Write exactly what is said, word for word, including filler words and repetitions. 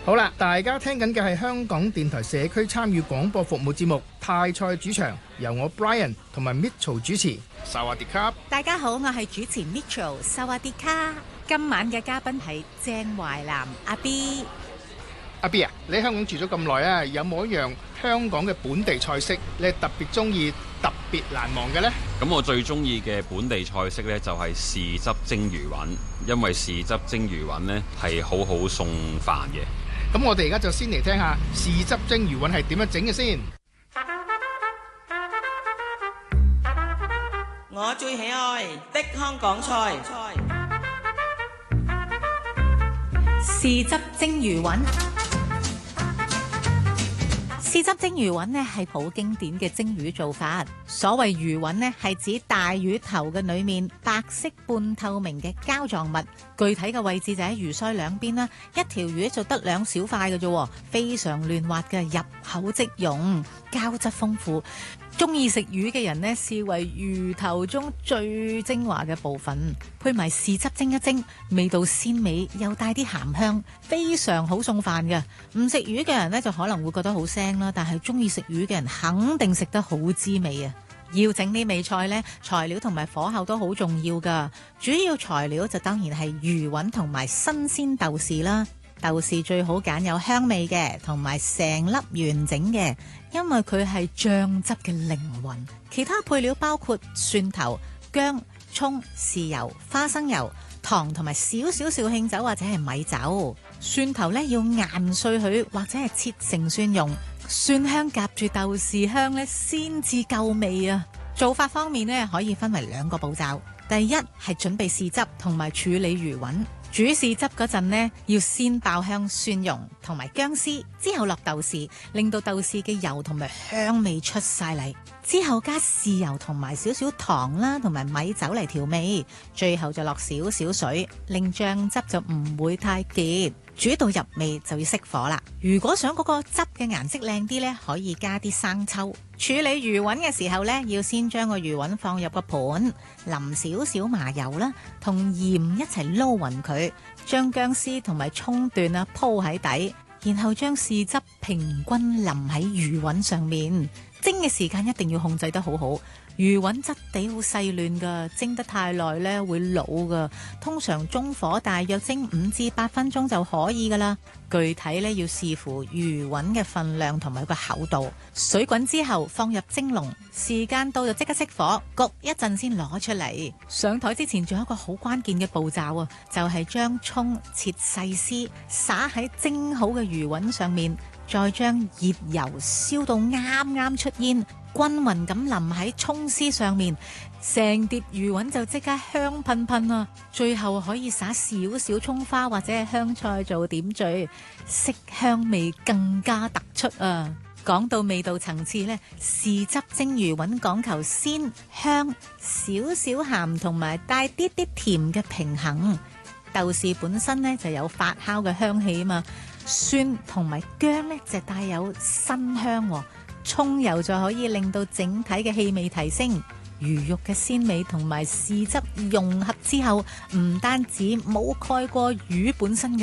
好啦，大家聽緊嘅係香港電台社區參與廣播服務節目《泰菜主場》，由我 Brian 同埋 Mitchell 主持。薩瓦迪卡， 大家好，我係主持 Mitchell。薩瓦迪卡，今晚嘅嘉賓係鄭懷南阿 B。 阿 B 啊，你喺香港住咗咁耐啊，有冇一樣香港嘅本地菜式你係特別中意、特別難忘嘅呢？ 咁我最中意嘅本地菜式呢，就係豉汁蒸魚雲，因為豉汁蒸魚雲呢係好好送飯嘅。 咁我哋而家就先嚟聽下豉汁蒸魚雲係點樣整嘅先。 我最喜愛的香港菜， 豉汁蒸魚雲。豉汁蒸魚雲呢係好經典嘅蒸魚做法。所謂魚雲呢係指大魚頭嘅裏面白色半透明嘅膠狀物，具體嘅位置就喺魚腮兩邊啦。一條魚就得兩小塊嘅啫，非常嫩滑嘅，入口即溶，膠質豐富。中意食魚嘅人呢，視為魚頭中最精華嘅部分，配埋豉汁蒸一蒸，味道鮮美又帶啲鹹香，非常好送飯嘅。唔食魚嘅人呢，就可能會覺得好腥啦，但係中意食魚嘅人肯定食得好滋味啊！要整呢味菜呢，材料同埋火候都好重要噶。主要材料就當然係魚雲同埋新鮮豆豉啦。豆豉最好揀有香味嘅，同埋成粒完整嘅，因為佢係醬汁嘅靈魂。其他配料包括蒜頭、薑、蔥、豉油、花生油、糖同埋少少紹興酒或者係米酒。蒜頭呢要研碎佢，或者係切成蒜蓉，蒜香夾住豆豉香呢先至夠味啊！做法方面呢，可以分為兩個步驟。第一係準備豉汁同埋處理魚雲。煮豉汁嗰陣呢，要先爆香蒜蓉同埋薑絲，之後落豆豉，令到豆豉嘅油同埋香味出晒嚟。之後加豉油同埋少少糖啦，同埋米酒嚟調味。最後就落少少水，令醬汁就唔會太結。煮到入味就要熄火啦。如果想嗰個汁嘅顏色靚啲呢，可以加啲生抽。處理魚雲嘅時候呢，要先將個魚雲放入個盤，淋少少麻油啦，同鹽一齊撈勻佢，將薑絲同埋蔥段啊鋪喺底，然後將豉汁平均淋喺魚雲上面。蒸嘅時間一定要控制得好好，魚雲質地好細嫩噶，蒸得太耐呢會老噶。通常中火大約蒸五至八分鐘就可以噶啦。具體呢要視乎魚雲嘅份量同埋個厚度。水滾之後放入蒸籠，時間到就即刻熄火，焗一陣先攞出嚟。上台之前仲有一個好關鍵嘅步驟啊，就係將蔥切細絲，灑喺蒸好嘅魚雲上面。再將熱油燒到啱啱出煙，均勻咁淋喺蔥絲上面，成碟魚雲就即刻香噴噴啊！最後可以灑少少蔥花或者係香菜做點綴，色香味更加突出啊！講到味道層次呢，豉汁蒸魚雲講求鮮香、少少鹹同埋帶啲啲甜嘅平衡。豆豉本身呢就有發酵嘅香氣啊嘛。蒜同埋薑呢就帶有辛香，蔥油就可以令到整體嘅氣味提升。魚肉嘅鮮味同埋豉汁融合之後，唔單止冇蓋過魚本身嘅